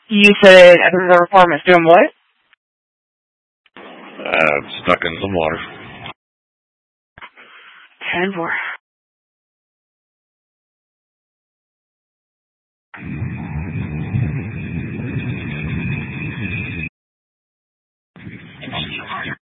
You said the reformer's doing what? Stuck in some water. 10-4.